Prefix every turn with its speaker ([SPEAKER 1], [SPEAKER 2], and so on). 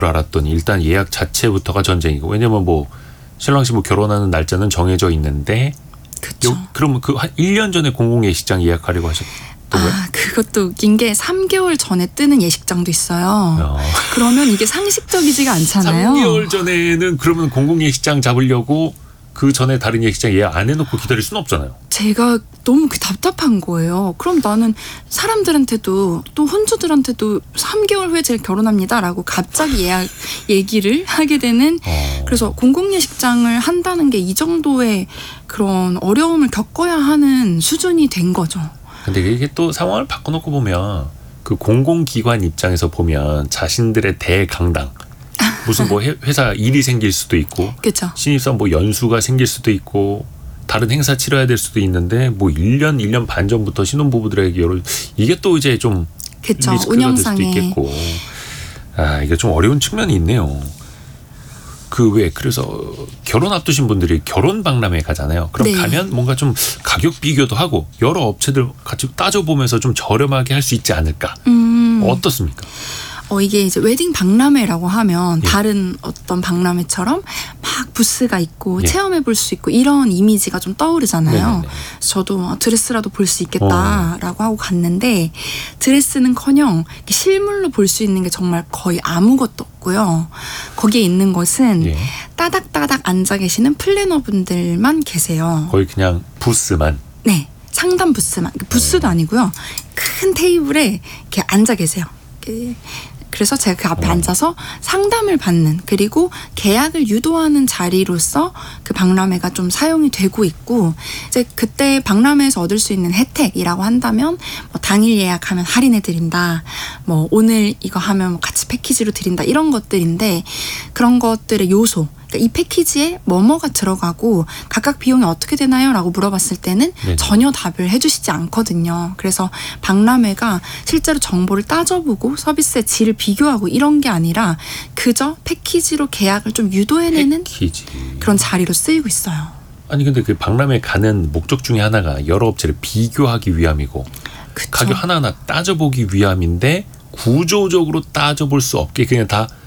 [SPEAKER 1] 알았더니 일단 예약 자체부터가 전쟁이고, 왜냐면 뭐 신랑 신부 결혼하는 날짜는 정해져 있는데
[SPEAKER 2] 그쵸.
[SPEAKER 1] 그러면 그 한 1년 전에 공공 예식장 예약하려고 하셨던 거예요?
[SPEAKER 2] 그것도 웃긴 게 3개월 전에 뜨는 예식장도 있어요. 그러면 이게 상식적이지가 않잖아요.
[SPEAKER 1] 3개월 전에는 그러면 공공 예식장 잡으려고 그 전에 다른 예식장 예약 안 해놓고 기다릴 수는 없잖아요.
[SPEAKER 2] 제가 너무 답답한 거예요. 그럼 나는 사람들한테도 또 혼주들한테도 3개월 후에 제가 결혼합니다라고 갑자기 예약 얘기를 하게 되는. 그래서 공공예식장을 한다는 게 이 정도의 그런 어려움을 겪어야 하는 수준이 된 거죠.
[SPEAKER 1] 근데 이게 또 상황을 바꿔놓고 보면 그 공공기관 입장에서 보면 자신들의 대강당, 무슨 뭐 회사 일이 생길 수도 있고,
[SPEAKER 2] 그렇죠.
[SPEAKER 1] 신입사원 뭐 연수가 생길 수도 있고, 다른 행사 치러야 될 수도 있는데 뭐 1년 반 전부터 신혼부부들에게 이게 또 이제 좀
[SPEAKER 2] 그쵸.
[SPEAKER 1] 리스크가
[SPEAKER 2] 운영상에.
[SPEAKER 1] 될 수도 있겠고, 이게 좀 어려운 측면이 있네요. 그래서 결혼 앞두신 분들이 결혼 박람회 가잖아요. 그럼
[SPEAKER 2] 네.
[SPEAKER 1] 가면 뭔가 좀 가격 비교도 하고 여러 업체들 같이 따져보면서 좀 저렴하게 할 수 있지 않을까? 어떻습니까?
[SPEAKER 2] 이게 이제 웨딩 박람회라고 하면
[SPEAKER 1] 예.
[SPEAKER 2] 다른 어떤 박람회처럼 막 부스가 있고
[SPEAKER 1] 예.
[SPEAKER 2] 체험해 볼 수 있고 이런 이미지가 좀 떠오르잖아요.
[SPEAKER 1] 네네네.
[SPEAKER 2] 저도 드레스라도 볼 수 있겠다라고 하고 갔는데, 드레스는커녕 실물로 볼 수 있는 게 정말 거의 아무것도 없고요. 거기에 있는 것은
[SPEAKER 1] 예.
[SPEAKER 2] 따닥따닥 앉아 계시는 플래너분들만 계세요.
[SPEAKER 1] 거의 그냥 부스만.
[SPEAKER 2] 네, 상담 부스만. 부스도 아니고요. 큰 테이블에 이렇게 앉아 계세요. 그래서 제가 그 앞에 앉아서 상담을 받는, 그리고 계약을 유도하는 자리로서 그 박람회가 좀 사용이 되고 있고, 이제 그때 박람회에서 얻을 수 있는 혜택이라고 한다면 뭐 당일 예약하면 할인해 드린다, 뭐 오늘 이거 하면 같이 패키지로 드린다, 이런 것들인데, 그런 것들의 요소, 그러니까 이 패키지에 뭐뭐가 들어가고 각각 비용이 어떻게 되나요? 라고 물어봤을 때는
[SPEAKER 1] 네네.
[SPEAKER 2] 전혀 답을 해주시지 않거든요. 그래서 박람회가 실제로 정보를 따져보고 서비스의 질을 비교하고 이런 게 아니라 그저 패키지로 계약을 좀 유도해내는
[SPEAKER 1] 패키지.
[SPEAKER 2] 그런 자리로 쓰이고 있어요.
[SPEAKER 1] 아니 근데 그 박람회 가는 목적 중에 하나가 여러 업체를 비교하기 위함이고,
[SPEAKER 2] 그쵸.
[SPEAKER 1] 가격 하나하나 따져보기 위함인데 구조적으로 따져볼 수 없게 그냥 다